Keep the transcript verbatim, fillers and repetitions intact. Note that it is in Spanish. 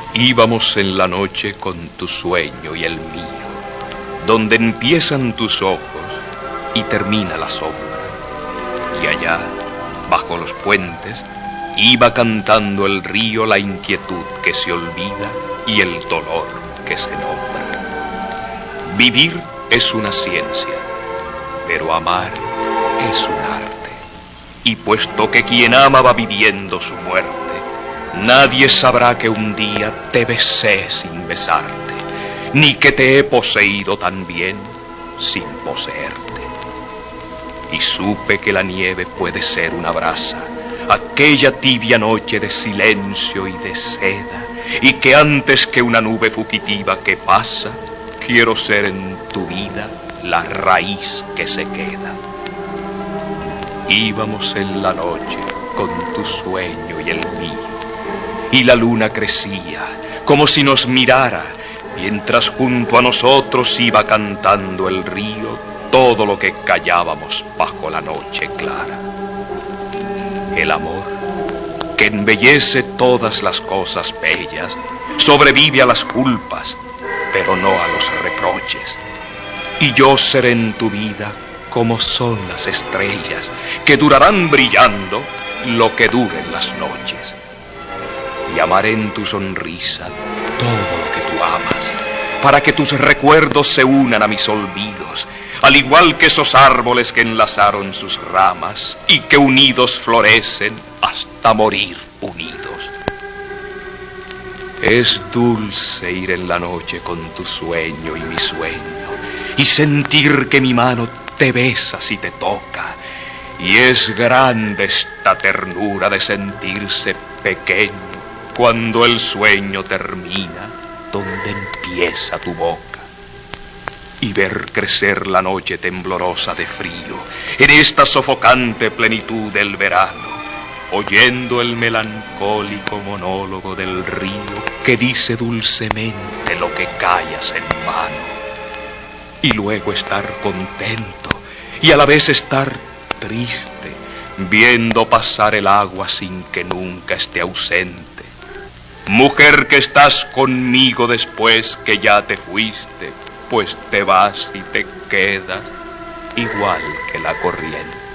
Íbamos en la noche con tu sueño y el mío, donde empiezan tus ojos y termina la sombra. Y allá, bajo los puentes, iba cantando el río la inquietud que se olvida y el dolor que se nombra. Vivir es una ciencia, pero amar es un arte. Y puesto que quien ama va viviendo su muerte, nadie sabrá que un día te besé sin besarte, ni que te he poseído también sin poseerte. Y supe que la nieve puede ser una brasa, aquella tibia noche de silencio y de seda, y que antes que una nube fugitiva que pasa, quiero ser en tu vida la raíz que se queda. Íbamos en la noche con tu sueño y el mío, y la luna crecía como si nos mirara, mientras junto a nosotros iba cantando el río todo lo que callábamos bajo la noche clara. El amor, que embellece todas las cosas bellas, sobrevive a las culpas, pero no a los reproches. Y yo seré en tu vida como son las estrellas, que durarán brillando lo que duren las noches. Y amaré en tu sonrisa todo lo que tú amas, para que tus recuerdos se unan a mis olvidos, al igual que esos árboles que enlazaron sus ramas y que unidos florecen hasta morir unidos. Es dulce ir en la noche con tu sueño y mi sueño, y sentir que mi mano te besa si te toca, y es grande esta ternura de sentirse pequeño cuando el sueño termina donde empieza tu boca. Y ver crecer la noche temblorosa de frío en esta sofocante plenitud del verano, oyendo el melancólico monólogo del río que dice dulcemente lo que callas en vano. Y luego estar contento y a la vez estar triste, viendo pasar el agua sin que nunca esté ausente. Mujer que estás conmigo después que ya te fuiste, pues te vas y te quedas igual que la corriente.